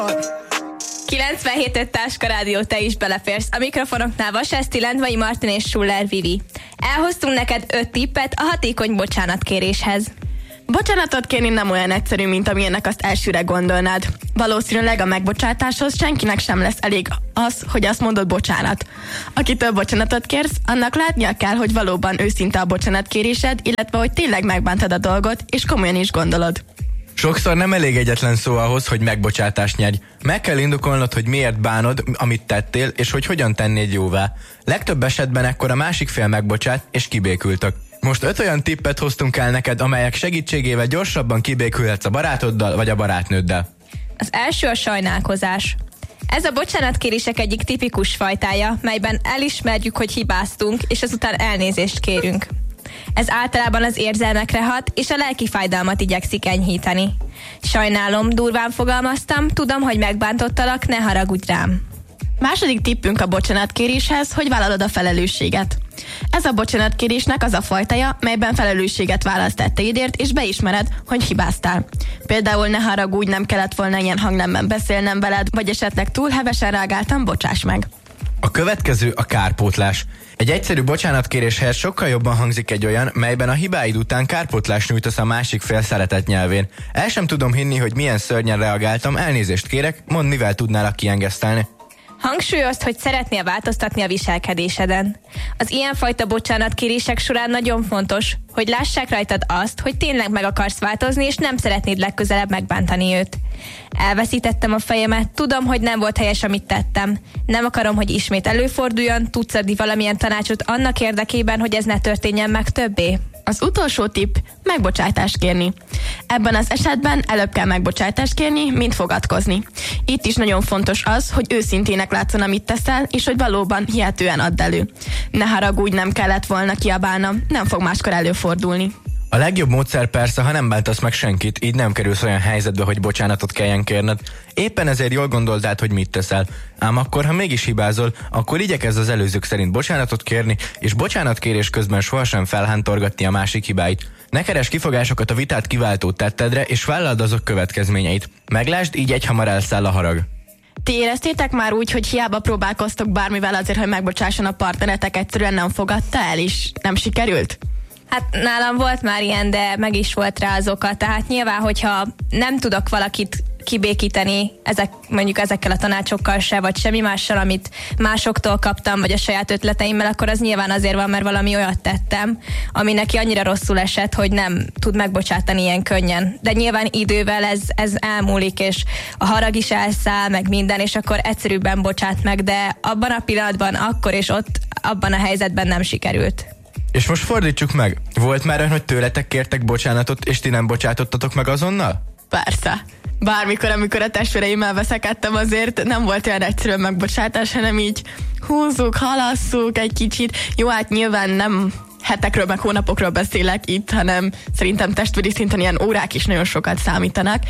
97.5 Táska Rádió, te is beleférsz. A mikrofonoknál Vas Eszti, Lendvai Martin és Schuller Vivi. Elhoztunk neked 5 tippet a hatékony bocsánatkéréshez. Bocsánatot kérni nem olyan egyszerű, mint amilyennek azt elsőre gondolnád. Valószínűleg a megbocsátáshoz senkinek sem lesz elég az, hogy azt mondod bocsánat. Akitől bocsánatot kérsz, annak látnia kell, hogy valóban őszinte a bocsánatkérésed, illetve hogy tényleg megbántad a dolgot, és komolyan is gondolod. Sokszor nem elég egyetlen szó ahhoz, hogy megbocsátást nyerj. Meg kell indokolnod, hogy miért bánod, amit tettél, és hogy hogyan tennéd jóvá. Legtöbb esetben ekkor a másik fél megbocsát, és kibékültök. Most 5 olyan tippet hoztunk el neked, amelyek segítségével gyorsabban kibékülhetsz a barátoddal vagy a barátnőddel. Az első a sajnálkozás. Ez a bocsánatkérések egyik tipikus fajtája, melyben elismerjük, hogy hibáztunk, és azután elnézést kérünk. Ez általában az érzelmekre hat, és a lelki fájdalmat igyekszik enyhíteni. Sajnálom, durván fogalmaztam, tudom, hogy megbántottalak, ne haragudj rám. Második tippünk a bocsánatkéréshez, hogy vállalod a felelősséget. Ez a bocsánatkérésnek az a fajtája, melyben felelősséget vállalsz tetteidért, és beismered, hogy hibáztál. Például ne haragudj, nem kellett volna ilyen hangnemben beszélnem veled, vagy esetleg túl hevesen reagáltam, bocsáss meg. A következő a kárpótlás. Egy egyszerű bocsánatkéréshez sokkal jobban hangzik egy olyan, melyben a hibáid után kárpótlást nyújtasz a másik fél szeretett nyelvén. El sem tudom hinni, hogy milyen szörnyen reagáltam, elnézést kérek, mondd, mivel tudnálak kiengesztelni. Hangsúlyozd, hogy szeretnél változtatni a viselkedéseden. Az ilyenfajta bocsánatkérések során nagyon fontos, hogy lássák rajtad azt, hogy tényleg meg akarsz változni, és nem szeretnéd legközelebb megbántani őt. Elveszítettem a fejemet, tudom, hogy nem volt helyes, amit tettem. Nem akarom, hogy ismét előforduljon, tudsz adni valamilyen tanácsot annak érdekében, hogy ez ne történjen meg többé? Az utolsó tipp, megbocsátást kérni. Ebben az esetben előbb kell megbocsátást kérni, mint fogadkozni. Itt is nagyon fontos az, hogy őszintének látszon, amit teszel, és hogy valóban hihetően add elő. Ne haragudj, nem kellett volna kiabálnom, nem fog máskor előfordulni. A legjobb módszer persze, ha nem bántasz meg senkit, így nem kerülsz olyan helyzetbe, hogy bocsánatot kelljen kérned. Éppen ezért jól gondold át, hogy mit teszel. Ám akkor, ha mégis hibázol, akkor igyekezz az előzők szerint bocsánatot kérni, és bocsánatkérés közben sohasem felhántorgatni a másik hibáit. Ne keresd kifogásokat a vitát kiváltó tettedre, és vállald azok következményeit. Meglásd, így egyhamar elszáll a harag. Ti éreztétek már úgy, hogy hiába próbálkoztok bármivel azért, hogy megbocsásson a partneretek, egyszerűen nem fogadta el, és nem sikerült? Hát nálam volt már ilyen, de meg is volt rá az oka. Tehát nyilván, hogyha nem tudok valakit kibékíteni mondjuk ezekkel a tanácsokkal se, vagy semmi mással, amit másoktól kaptam, vagy a saját ötleteimmel, akkor az nyilván azért van, mert valami olyat tettem, ami neki annyira rosszul esett, hogy nem tud megbocsátani ilyen könnyen. De nyilván idővel ez elmúlik, és a harag is elszáll, meg minden, és akkor egyszerűbben bocsát meg, de abban a pillanatban, akkor és ott, abban a helyzetben nem sikerült. És most fordítsuk meg. Volt már olyan, hogy tőletek kértek bocsánatot, és ti nem bocsátottatok meg azonnal? Persze. Bármikor, amikor a testvéreimmel veszekedtem, azért nem volt olyan egyszerű megbocsátás, hanem így húzzuk, halasszuk egy kicsit. Jó, hát nyilván nem hetekről, meg hónapokról beszélek itt, hanem szerintem testvéri szinten ilyen órák is nagyon sokat számítanak.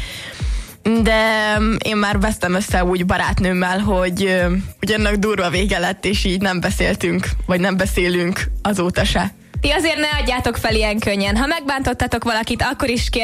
De én már vesztem össze úgy barátnőmmel, hogy ennek durva vége lett, és így nem beszéltünk, vagy nem beszélünk azóta se. Ti azért ne adjátok fel ilyen könnyen. Ha megbántottatok valakit, akkor is